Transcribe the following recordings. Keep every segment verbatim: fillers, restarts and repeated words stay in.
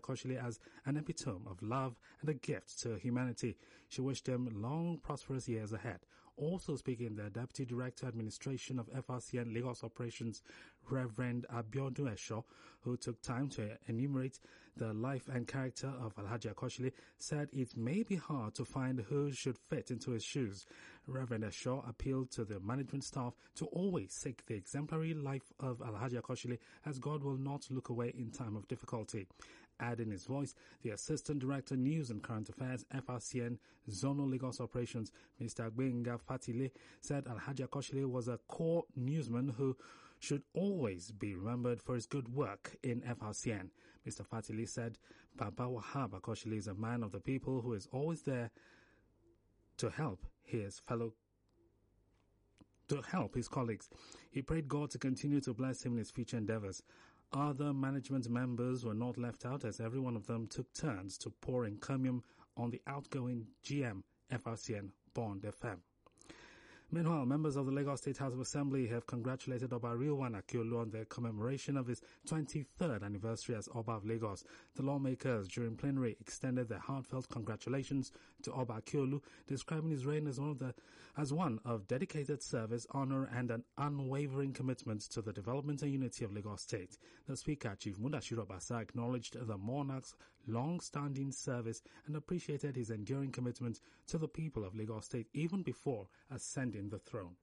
Akoshile as an epitome of love and a gift to humanity. She wished him long, prosperous years ahead. Also speaking, the Deputy Director Administration of F R C N Lagos Operations, Reverend Abiodun Esho, who took time to enumerate the life and character of Alhaji Akoshile, said it may be hard to find who should fit into his shoes. Reverend Esho appealed to the management staff to always seek the exemplary life of Alhaji Akoshile, as God will not look away in time of difficulty. Adding his voice, the Assistant Director News and Current Affairs, F R C N Zonal Lagos Operations, Mister Gbenga Fatile, said Alhaji Akoshile was a core newsman who should always be remembered for his good work in F R C N. Mister Fatile said Baba Wahab Akoshile is a man of the people who is always there to help his fellow to help his colleagues. He prayed God to continue to bless him in his future endeavors. Other management members were not left out, as every one of them took turns to pour encomium on the outgoing G M F R C N Bond F M. Meanwhile, members of the Lagos State House of Assembly have congratulated Oba Rilwan Akiolu on the commemoration of his twenty-third anniversary as Oba of Lagos. The lawmakers during plenary extended their heartfelt congratulations to Oba Akiolu, describing his reign as one of the as one of dedicated service, honor, and an unwavering commitment to the development and unity of Lagos State. The Speaker, Chief Mudashiru Obasa, acknowledged the monarch's long-standing service and appreciated his enduring commitment to the people of Lagos State even before ascending the throne.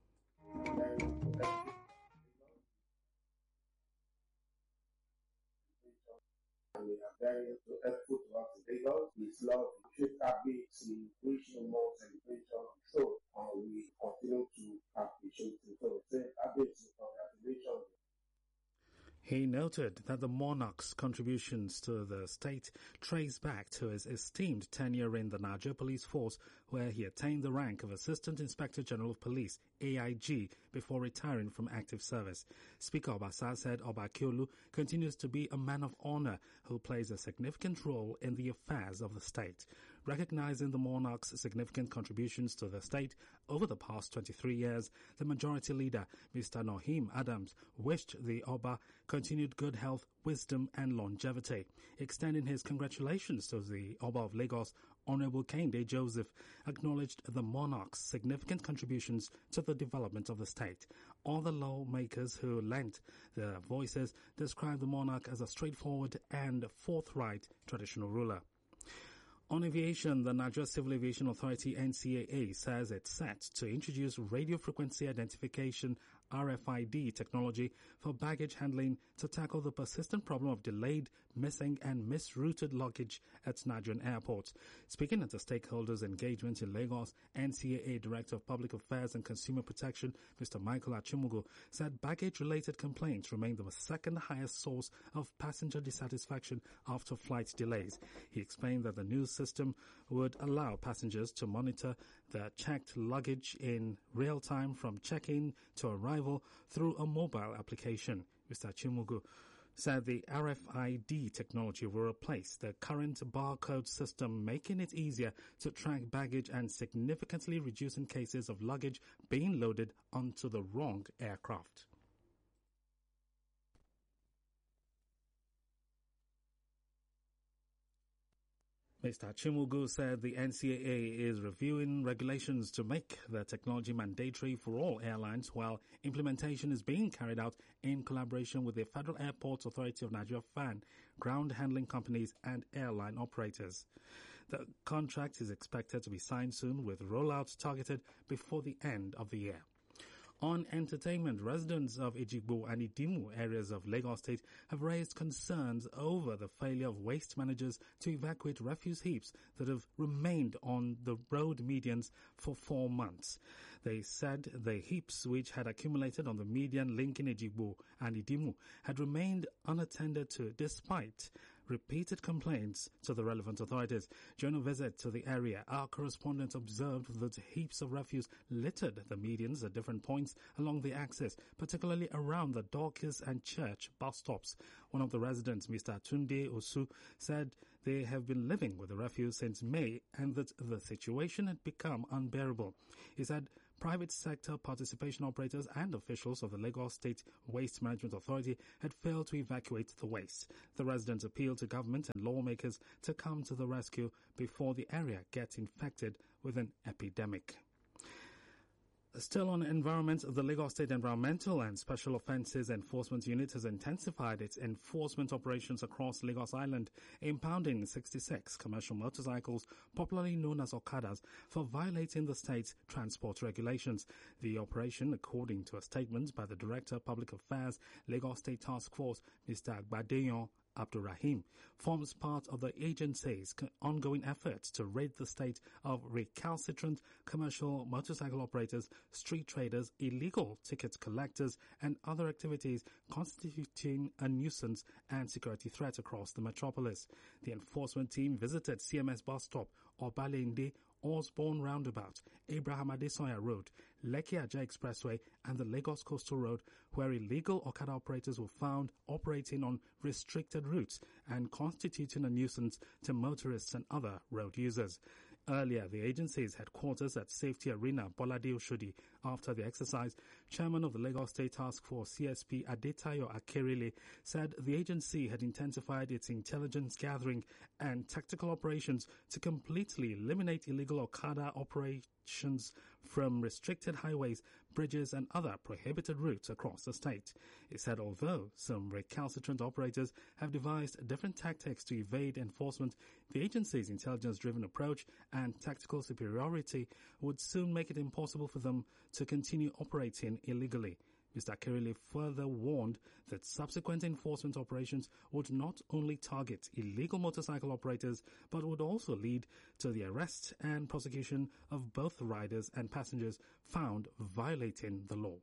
And we are very helpful to us in Lagos. His love, his habits, he wish no more celebration. So uh, we continue to appreciate him. So say habits, congratulations. He noted that the monarch's contributions to the state trace back to his esteemed tenure in the Niger Police Force, where he attained the rank of Assistant Inspector General of Police, A I G, before retiring from active service. Speaker Obasa said Oba Akiolu continues to be a man of honor who plays a significant role in the affairs of the state. Recognizing the monarch's significant contributions to the state over the past twenty-three years, the majority leader, Mister Nohim Adams, wished the Oba continued good health, wisdom, and longevity. Extending his congratulations to the Oba of Lagos, Honorable Kehinde Joseph acknowledged the monarch's significant contributions to the development of the state. All the lawmakers who lent their voices described the monarch as a straightforward and forthright traditional ruler. On aviation, the Nigeria Civil Aviation Authority N C A A says it's set to introduce radio frequency identification R F I D technology for baggage handling to tackle the persistent problem of delayed, missing and misrouted luggage at Nigerian airports. Speaking at the stakeholders' engagement in Lagos, N C A A Director of Public Affairs and Consumer Protection, Mister Michael Achimugu, said baggage-related complaints remain the second highest source of passenger dissatisfaction after flight delays. He explained that the new system would allow passengers to monitor their checked luggage in real time from check-in to arrival through a mobile application. Mister Chimugu said the R F I D technology will replace the current barcode system, making it easier to track baggage and significantly reducing cases of luggage being loaded onto the wrong aircraft. Mister Chimugu said the N C A A is reviewing regulations to make the technology mandatory for all airlines, while implementation is being carried out in collaboration with the Federal Airports Authority of Nigeria F A N, ground handling companies and airline operators. The contract is expected to be signed soon, with rollout targeted before the end of the year. On entertainment, residents of Ejigbo and Idimu areas of Lagos State have raised concerns over the failure of waste managers to evacuate refuse heaps that have remained on the road medians for four months. They said the heaps which had accumulated on the median linking Ejigbo and Idimu had remained unattended to despite repeated complaints to the relevant authorities. During a visit to the area, our correspondent observed that heaps of refuse littered the medians at different points along the axis, particularly around the Dorcas and Church bus stops. One of the residents, Mister Tunde Osu, said they have been living with the refuse since May and that the situation had become unbearable. He said private sector participation operators and officials of the Lagos State Waste Management Authority had failed to evacuate the waste. The residents appealed to government and lawmakers to come to the rescue before the area gets infected with an epidemic. Still on environment, the Lagos State Environmental and Special Offences Enforcement Unit has intensified its enforcement operations across Lagos Island, impounding sixty-six commercial motorcycles, popularly known as Okadas, for violating the state's transport regulations. The operation, according to a statement by the Director of Public Affairs, Lagos State Task Force, Mister Agbadeyan Abdurrahim, forms part of the agency's ongoing efforts to rid the state of recalcitrant commercial motorcycle operators, street traders, illegal ticket collectors, and other activities constituting a nuisance and security threat across the metropolis. The enforcement team visited C M S bus stop, Obalende, Osborne Roundabout, Abraham Adesoya Road, Lekki Aja Expressway, and the Lagos Coastal Road, where illegal Okada operators were found operating on restricted routes and constituting a nuisance to motorists and other road users. Earlier, the agency's headquarters at Safety Arena, Bolade Oshodi. After the exercise, Chairman of the Lagos State Task Force, C S P Adetayo Akerele, said the agency had intensified its intelligence gathering and tactical operations to completely eliminate illegal Okada operations from restricted highways, bridges, and other prohibited routes across the state. He said although some recalcitrant operators have devised different tactics to evade enforcement, the agency's intelligence-driven approach and tactical superiority would soon make it impossible for them to continue operating illegally. Mister Akerele further warned that subsequent enforcement operations would not only target illegal motorcycle operators, but would also lead to the arrest and prosecution of both riders and passengers found violating the law.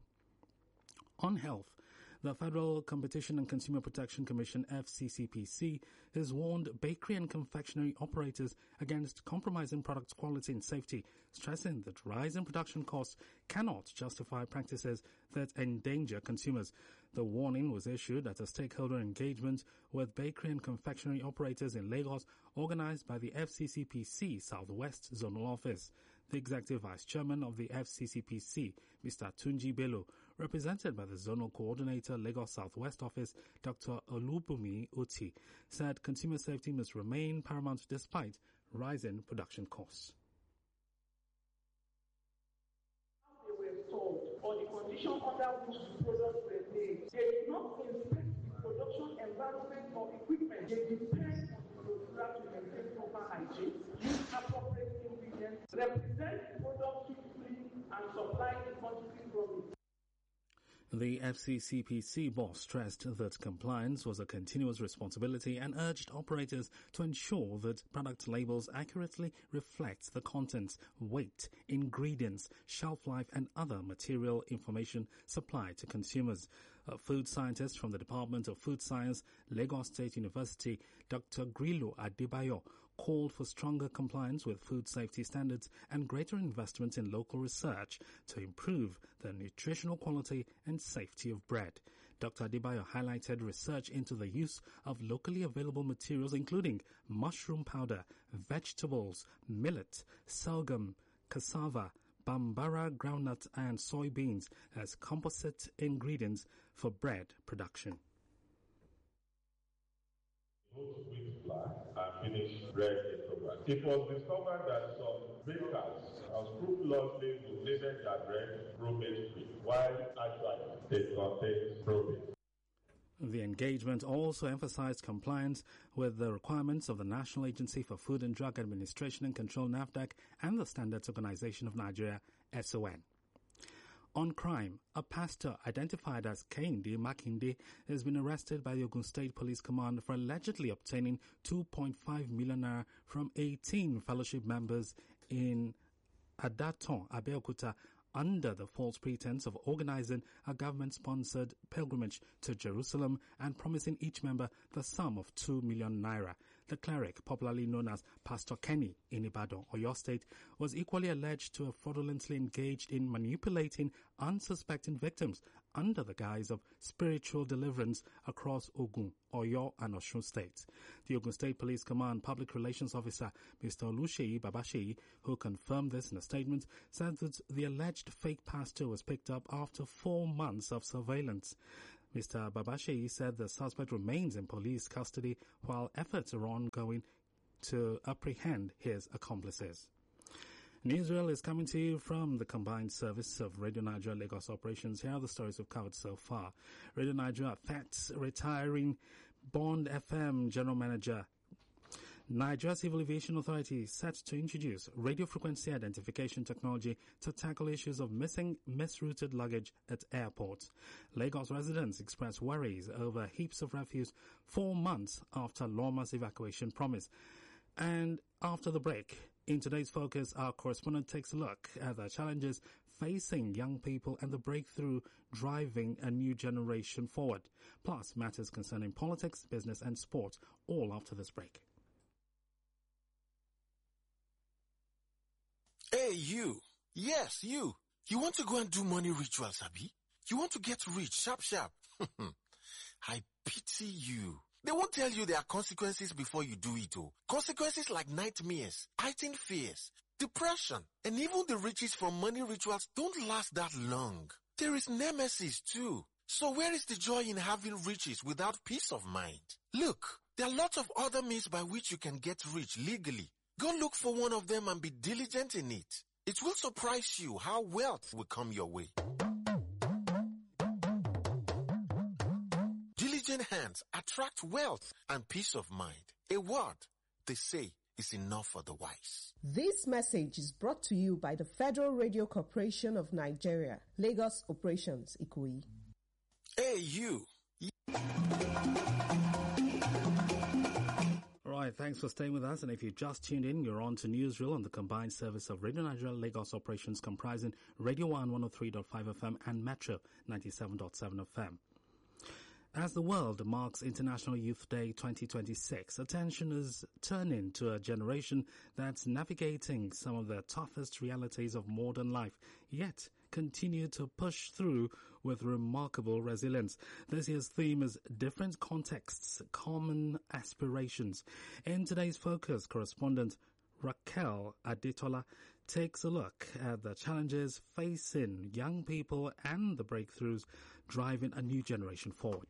On health, the Federal Competition and Consumer Protection Commission, F C C P C, has warned bakery and confectionery operators against compromising product quality and safety, stressing that rising production costs cannot justify practices that endanger consumers. The warning was issued at a stakeholder engagement with bakery and confectionery operators in Lagos, organized by the F C C P C Southwest Zonal Office. The Executive Vice Chairman of the F C C P C, Mister Tunji Bello, represented by the Zonal Coordinator Lagos Southwest Office, Doctor Olubumi Oti, said consumer safety must remain paramount despite rising production costs. They were told, or the condition under which the products were made, they did not inspect the production environment or equipment. They depend on the manufacturer to maintain proper hygiene, use appropriate ingredients, represent the product suitably, and supply the quantity from it. The F C C P C boss stressed that compliance was a continuous responsibility and urged operators to ensure that product labels accurately reflect the contents, weight, ingredients, shelf life, and other material information supplied to consumers. A food scientist from the Department of Food Science, Lagos State University, Doctor Grilo Adebayo, called for stronger compliance with food safety standards and greater investment in local research to improve the nutritional quality and safety of bread. Doctor Adebayo highlighted research into the use of locally available materials including mushroom powder, vegetables, millet, sorghum, cassava, bambara groundnut and soybeans as composite ingredients for bread production. Wheat flour and finished bread program. It was discovered that some bakers unscrupulously labeled their bread bromate free, while actually it contains bromate. The engagement also emphasized compliance with the requirements of the National Agency for Food and Drug Administration and Control NAFDAC and the Standards Organization of Nigeria S O N. On crime, a pastor identified as Kehinde Makinde has been arrested by the Ogun State Police Command for allegedly obtaining two point five million naira from eighteen fellowship members in Adaton, Abeokuta, under the false pretense of organizing a government-sponsored pilgrimage to Jerusalem and promising each member the sum of two million naira. The the cleric, popularly known as Pastor Kenny in Ibadan, Oyo State, was equally alleged to have fraudulently engaged in manipulating unsuspecting victims under the guise of spiritual deliverance across Ogun, Oyo, and Osun states. The Ogun State Police Command Public Relations Officer, Mister Oluseyi Babasheyi, who confirmed this in a statement, said that the alleged fake pastor was picked up after four months of surveillance. Mister Babasheyi said the suspect remains in police custody while efforts are ongoing to apprehend his accomplices. Newsreel is coming to you from the combined service of Radio Nigeria Lagos operations. Here are the stories we've covered so far. Radio Nigeria affects retiring Bond F M General Manager. Nigeria Civil Aviation Authority is set to introduce radio frequency identification technology to tackle issues of missing, misrouted luggage at airports. Lagos residents express worries over heaps of refuse four months after Loma's evacuation promise. And after the break, in today's focus, our correspondent takes a look at the challenges facing young people and the breakthrough driving a new generation forward. Plus, matters concerning politics, business, and sports, all after this break. Hey, you. Yes, you. You want to go and do money rituals, Abi? You want to get rich, sharp, sharp. I pity you. They won't tell you there are consequences before you do it, oh. Consequences like nightmares, heightened fears, depression, and even the riches from money rituals don't last that long. There is nemesis too. So where is the joy in having riches without peace of mind? Look, there are lots of other means by which you can get rich legally. Go look for one of them and be diligent in it. It will surprise you how wealth will come your way. Diligent hands attract wealth and peace of mind. A word, they say, is enough for the wise. This message is brought to you by the Federal Radio Corporation of Nigeria, Lagos Operations, Ikoyi. Hey, you. Right, thanks for staying with us. And if you just tuned in, you're on to Newsreel on the combined service of Radio Nigeria Lagos operations comprising Radio one one oh three point five F M and Metro ninety-seven point seven F M. As the world marks International Youth Day twenty twenty-six, attention is turning to a generation that's navigating some of the toughest realities of modern life, yet continue to push through with remarkable resilience. This year's theme is Different Contexts, Common Aspirations. In today's focus, correspondent Raquel Adetola takes a look at the challenges facing young people and the breakthroughs driving a new generation forward.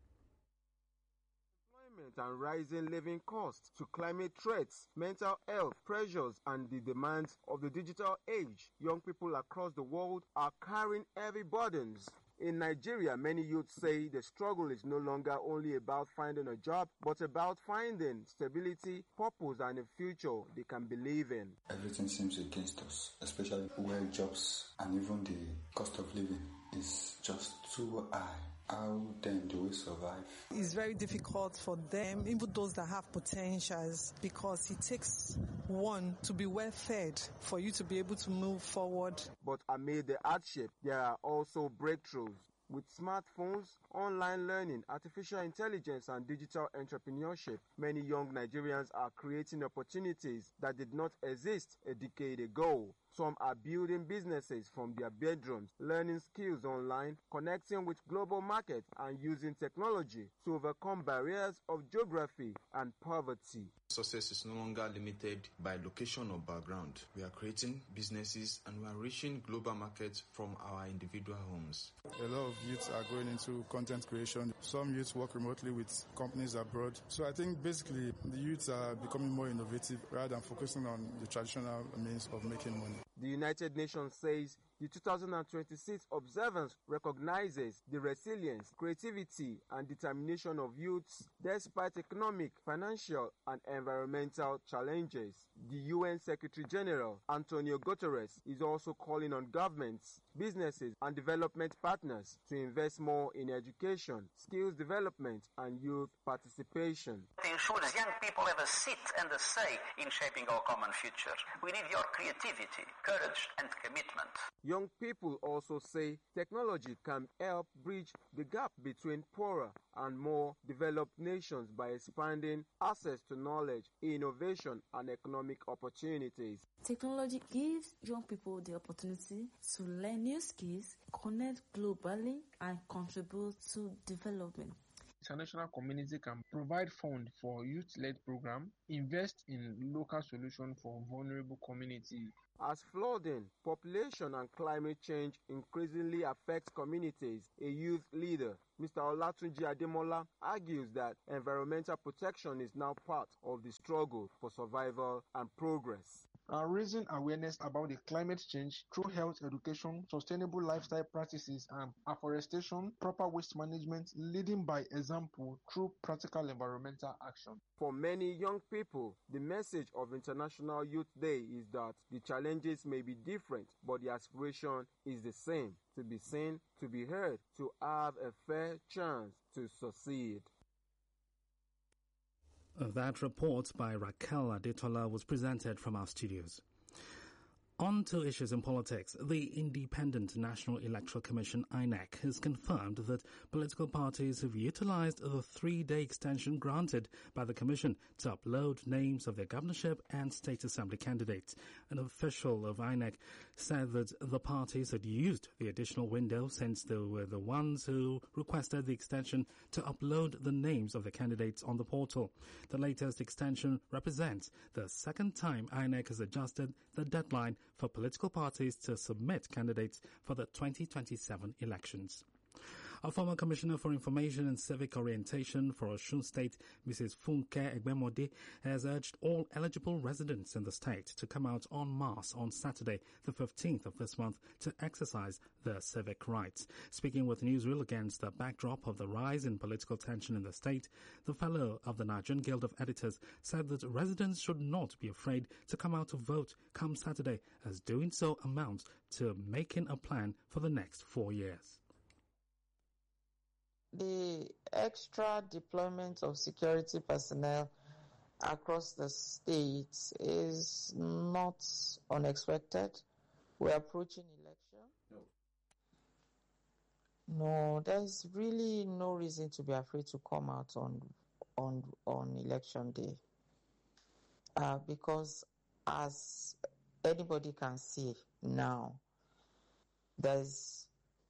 And rising living costs to climate threats, mental health pressures, and the demands of the digital age, young people across the world are carrying heavy burdens. In Nigeria, many youths say the struggle is no longer only about finding a job, but about finding stability, purpose, and a future they can believe in. Everything seems against us, especially where jobs and even the cost of living is just too high. How then do we survive? It's very difficult for them, even those that have potentials, because it takes one to be well fed for you to be able to move forward. But amid the hardship, there are also breakthroughs. With smartphones, online learning, artificial intelligence, and digital entrepreneurship, many young Nigerians are creating opportunities that did not exist a decade ago. Some are building businesses from their bedrooms, learning skills online, connecting with global markets, and using technology to overcome barriers of geography and poverty. Success is no longer limited by location or background. We are creating businesses and we are reaching global markets from our individual homes. A lot of youths are going into content creation. Some youths work remotely with companies abroad. So I think basically the youths are becoming more innovative rather than focusing on the traditional means of making money. The United Nations says the two thousand twenty-six observance recognizes the resilience, creativity, and determination of youths despite economic, financial, and environmental challenges. The U N Secretary General, Antonio Guterres, is also calling on governments, businesses, and development partners to invest more in education, skills development, and youth participation. It ensures young people have a seat and a say in shaping our common future. We need your creativity, courage, and commitment. Young people also say technology can help bridge the gap between poorer and more developed nations by expanding access to knowledge, innovation, and economic opportunities. Technology gives young people the opportunity to learn new skills, connect globally, and contribute to development. International community can provide funds for youth-led programs, invest in local solutions for vulnerable communities. As flooding, population and climate change increasingly affect communities, a youth leader, Mister Olatunji Ademola, argues that environmental protection is now part of the struggle for survival and progress. Uh, raising awareness about the climate change through health education, sustainable lifestyle practices, and afforestation, proper waste management, leading by example through practical environmental action. For many young people, the message of International Youth Day is that the challenges may be different, but the aspiration is the same: to be seen, to be heard, to have a fair chance to succeed. That report by Raquel Adetola was presented from our studios. On to issues in politics. The Independent National Electoral Commission, I N E C, has confirmed that political parties have utilized the three-day extension granted by the Commission to upload names of their governorship and state assembly candidates. An official of I N E C said that the parties had used the additional window since they were the ones who requested the extension to upload the names of the candidates on the portal. The latest extension represents the second time I N E C has adjusted the deadline for political parties to submit candidates for the twenty twenty-seven elections. A former Commissioner for Information and Civic Orientation for Osun State, Missus Funke Egbemode, has urged all eligible residents in the state to come out en masse on Saturday, the fifteenth of this month, to exercise their civic rights. Speaking with Newsreel against the backdrop of the rise in political tension in the state, the fellow of the Nigerian Guild of Editors said that residents should not be afraid to come out to vote come Saturday, as doing so amounts to making a plan for the next four years. The extra deployment of security personnel across the state is not unexpected. We're approaching election. No. No, there's really no reason to be afraid to come out on on on election day. Uh, because as anybody can see now, there's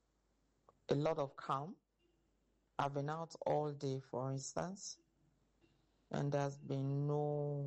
a lot of calm. I've been out all day, for instance, and there's been no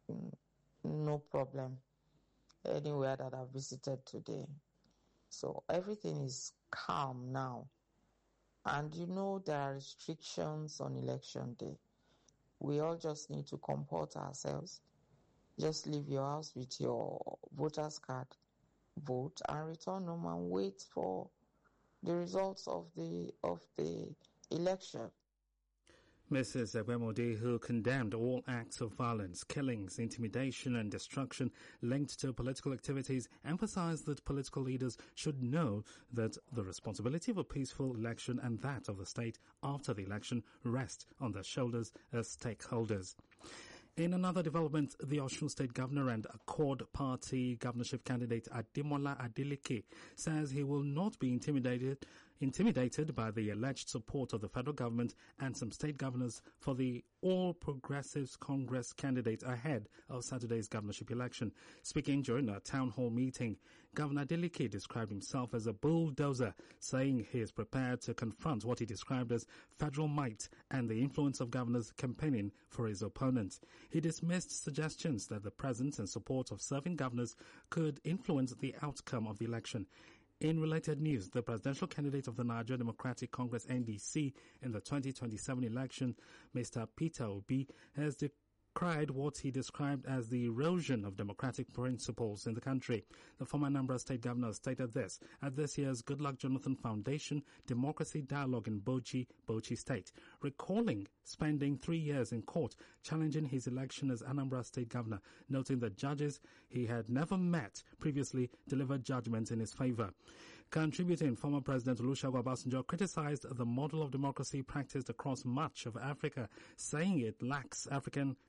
no problem anywhere that I've visited today. So everything is calm now. And you know there are restrictions on election day. We all just need to comport ourselves. Just leave your house with your voter's card, vote, and return home and wait for the results of the of the election. Missus Egbemode, who condemned all acts of violence, killings, intimidation and destruction linked to political activities, emphasized that political leaders should know that the responsibility of a peaceful election and that of the state after the election rest on their shoulders as stakeholders. In another development, the Osun State Governor and Accord Party governorship candidate Ademola Adeleke says he will not be intimidated intimidated by the alleged support of the federal government and some state governors for the All Progressives Congress candidate ahead of Saturday's governorship election. Speaking during a town hall meeting, Governor Adeleke described himself as a bulldozer, saying he is prepared to confront what he described as federal might and the influence of governors campaigning for his opponents. He dismissed suggestions that the presence and support of serving governors could influence the outcome of the election. In related news, the presidential candidate of the Nigeria Democratic Congress N D C in the twenty twenty-seven election, Mister Peter Obi, has decried what he described as the erosion of democratic principles in the country. The former Anambra State Governor stated this at this year's Goodluck Jonathan Foundation Democracy Dialogue in Bauchi, Bauchi State, recalling spending three years in court challenging his election as Anambra State Governor, noting that judges he had never met previously delivered judgments in his favor. Contributing, former President Olusegun Obasanjo criticized the model of democracy practiced across much of Africa, saying it lacks African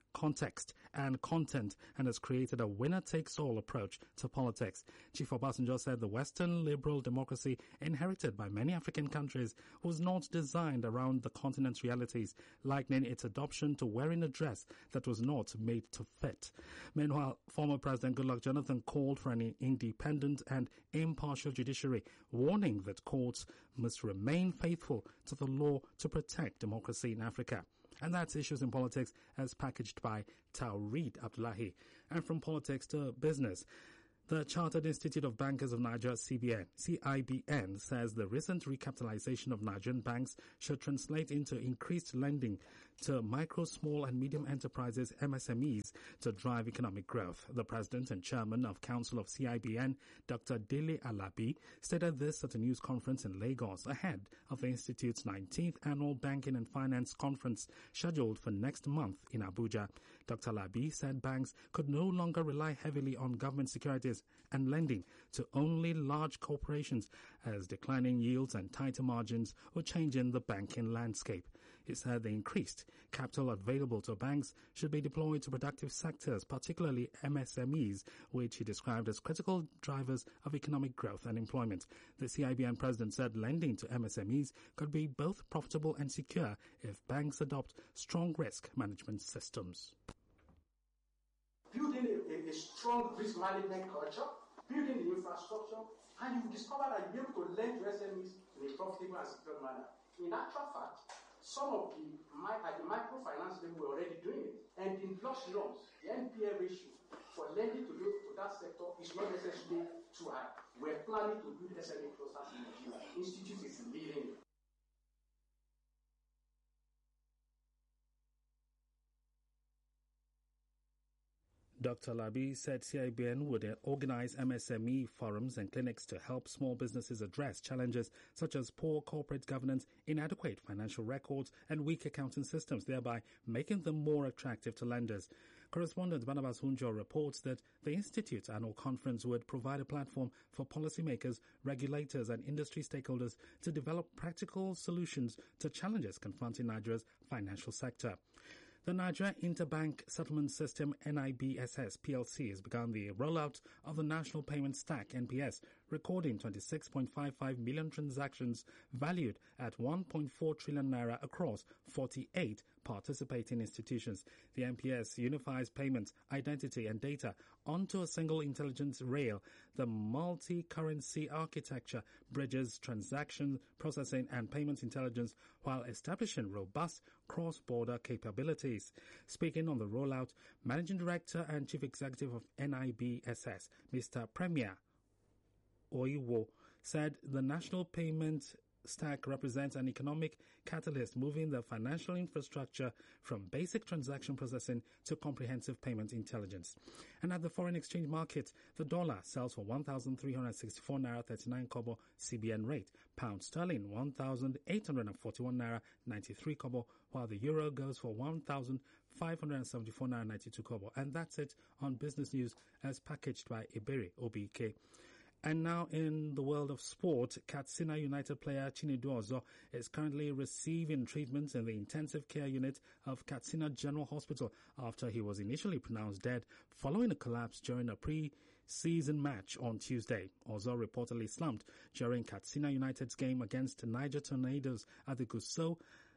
context and content and has created a winner-takes-all approach to politics. Chief Obasanjo said the Western liberal democracy inherited by many African countries was not designed around the continent's realities, likening its adoption to wearing a dress that was not made to fit. Meanwhile, former President Goodluck Jonathan called for an independent and impartial judiciary, warning that courts must remain faithful to the law to protect democracy in Africa. And that's Issues in Politics as packaged by Taureed Abdullahi. And from politics to business, the Chartered Institute of Bankers of Nigeria, C B N, C I B N, says the recent recapitalization of Nigerian banks should translate into increased lending to micro, small and medium enterprises, M S M Es, to drive economic growth. The president and chairman of Council of C I B N, Doctor Dele Alabi, stated this at a news conference in Lagos ahead of the Institute's nineteenth Annual Banking and Finance Conference scheduled for next month in Abuja. Doctor Alabi said banks could no longer rely heavily on government securities and lending to only large corporations, as declining yields and tighter margins were changing the banking landscape. He said the increased capital available to banks should be deployed to productive sectors, particularly M S M Es, which he described as critical drivers of economic growth and employment. The C I B N president said lending to M S M Es could be both profitable and secure if banks adopt strong risk management systems. Building a, a, a strong risk management culture, building the infrastructure, and you discover that you're able to lend to S M Es in a profitable and secure manner. In actual fact, some of the, at the microfinance level, we're already doing it. And in loss loans, the N P L ratio for lending to, to that sector is not necessarily too high. We're planning to build S M E clusters in Nigeria. Institute is leading it. Doctor Labi said C I B N would organize M S M E forums and clinics to help small businesses address challenges such as poor corporate governance, inadequate financial records, and weak accounting systems, thereby making them more attractive to lenders. Correspondent Barnabas Hunjo reports that the Institute's annual conference would provide a platform for policymakers, regulators, and industry stakeholders to develop practical solutions to challenges confronting Nigeria's financial sector. The Nigeria Interbank Settlement System, N I B S S P L C, has begun the rollout of the National Payment Stack, N P S, recording twenty-six point five five million transactions valued at one point four trillion naira across forty-eight participating institutions. The N P S unifies payments, identity, and data onto a single intelligence rail. The multi-currency architecture bridges transaction processing and payment intelligence while establishing robust cross-border capabilities. Speaking on the rollout, Managing Director and Chief Executive of N I B S S, Mister Premier Oiwo, said the National Payment Stack represents an economic catalyst moving the financial infrastructure from basic transaction processing to comprehensive payment intelligence. And at the foreign exchange market, the dollar sells for one thousand three hundred sixty-four naira thirty-nine kobo C B N rate, pound sterling one thousand eight hundred forty-one naira ninety-three kobo, while the euro goes for one thousand five hundred seventy-four naira ninety-two kobo. And that's it on business news as packaged by Iberi O B K. And now in the world of sport, Katsina United player Chinedu Ozo is currently receiving treatment in the intensive care unit of Katsina General Hospital after he was initially pronounced dead following a collapse during a pre-season match on Tuesday. Ozo reportedly slumped during Katsina United's game against Niger Tornadoes at the Gusau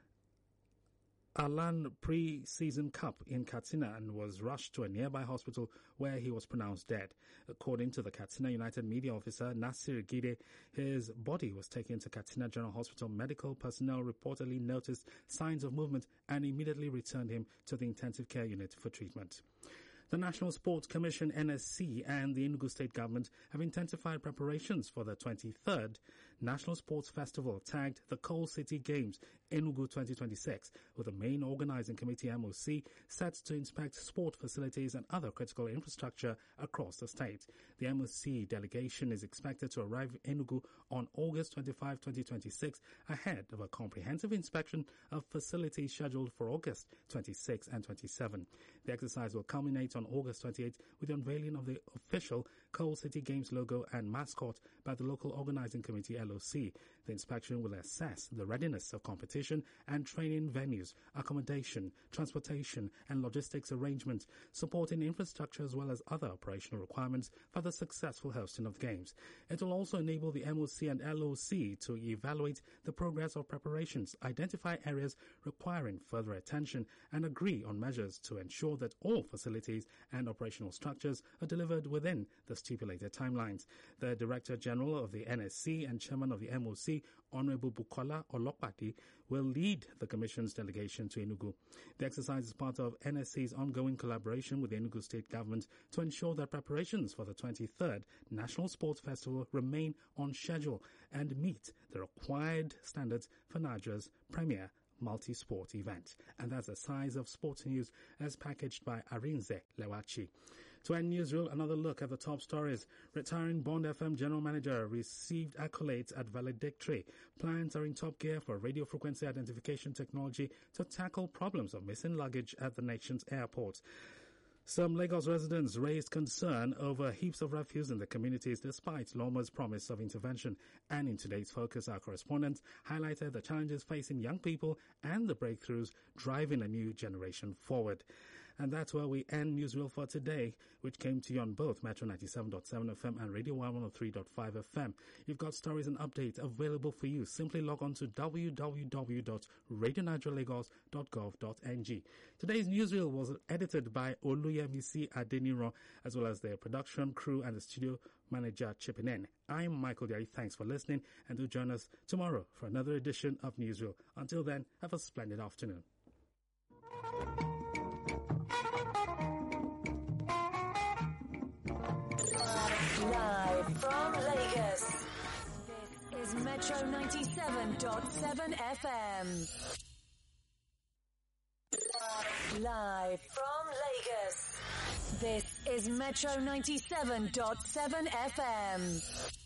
Alan pre-season cup in Katsina and was rushed to a nearby hospital where he was pronounced dead. According to the Katsina United media officer Nasir Gide, his body was taken to Katsina General Hospital. Medical personnel reportedly noticed signs of movement and immediately returned him to the intensive care unit for treatment. The National Sports Commission, N S C, and the Enugu State Government have intensified preparations for the twenty-third National Sports Festival, tagged the Coal City Games Enugu twenty twenty-six, with the main organizing committee, M O C, set to inspect sport facilities and other critical infrastructure across the state. The M O C delegation is expected to arrive in Enugu on August twenty-fifth, twenty twenty-six, ahead of a comprehensive inspection of facilities scheduled for August twenty-sixth and twenty-seventh. The exercise will culminate on August twenty-eighth with the unveiling of the official Coal City Games logo and mascot by the local organizing committee, L L O C. The inspection will assess the readiness of competition and training venues, accommodation, transportation, and logistics arrangements, supporting infrastructure as well as other operational requirements for the successful hosting of games. It will also enable the M O C and L O C to evaluate the progress of preparations, identify areas requiring further attention, and agree on measures to ensure that all facilities and operational structures are delivered within the stipulated timelines. The Director General of the N S C and Chairman of the M O C, Honorable Bukola Olopati, will lead the Commission's delegation to Enugu. The exercise is part of N S C's ongoing collaboration with the Enugu State Government to ensure that preparations for the twenty-third National Sports Festival remain on schedule and meet the required standards for Nigeria's premier multi-sport event. And that's the size of sports news as packaged by Arinze Lewachi. To end newsreel, another look at the top stories. Retiring Bond F M General Manager received accolades at valedictory. Plans are in top gear for radio frequency identification technology to tackle problems of missing luggage at the nation's airports. Some Lagos residents raised concern over heaps of refuse in the communities despite Loma's promise of intervention. And in today's focus, our correspondent highlighted the challenges facing young people and the breakthroughs driving a new generation forward. And that's where we end Newsreel for today, which came to you on both Metro ninety-seven point seven F M and Radio one oh three point five F M. You've got stories and updates available for you. Simply log on to w w w dot radio nigeria lagos dot gov dot n g. Today's Newsreel was edited by Oluyemisi Adeniro, as well as their production crew and the studio manager chipping in. I'm Michael Derry. Thanks for listening, and do join us tomorrow for another edition of Newsreel. Until then, have a splendid afternoon. Live from Lagos, this is Metro ninety-seven point seven F M. Live from Lagos, this is Metro ninety-seven point seven F M.